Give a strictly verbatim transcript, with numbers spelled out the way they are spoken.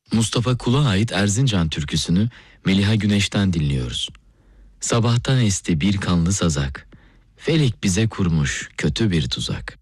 Mustafa Kul'a ait Erzincan türküsünü Meliha Güneş'ten dinliyoruz. Sabahtan esti bir kanlı sazak, felek bize kurmuş kötü bir tuzak.